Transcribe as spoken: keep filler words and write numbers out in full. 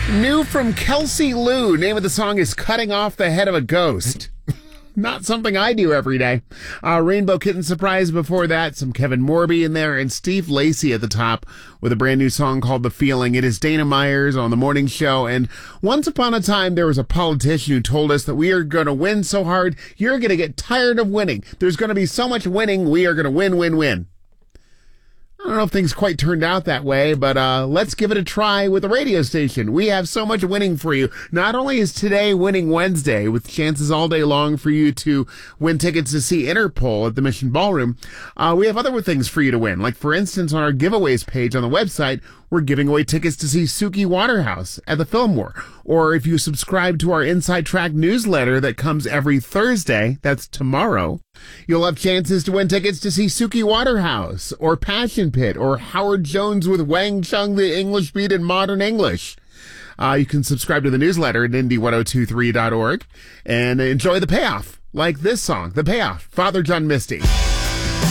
New from Kelsey Lou. Name of the song is Cutting Off the Head of a Ghost. Not something I do every day. Uh, Rainbow Kitten Surprise before that. Some Kevin Morby in there. And Steve Lacy at the top with a brand new song called The Feeling. It is Dana Myers on The Morning Show. And once upon a time, there was a politician who told us that we are going to win so hard, you're going to get tired of winning. There's going to be so much winning, we are going to win, win, win. I don't know if things quite turned out that way, but uh, let's give it a try with the radio station. We have so much winning for you. Not only is today Winning Wednesday, with chances all day long for you to win tickets to see Interpol at the Mission Ballroom, uh, we have other things for you to win. Like, for instance, on our giveaways page on the website, we're giving away tickets to see Suki Waterhouse at the Fillmore. Or if you subscribe to our Inside Track newsletter that comes every Thursday, that's tomorrow, you'll have chances to win tickets to see Suki Waterhouse, or Passion Pit, or Howard Jones with Wang Chung, the English Beat in Modern English. Uh, you can subscribe to the newsletter at indy ten twenty-three dot org and enjoy the payoff, like this song, The Payoff, Father John Misty.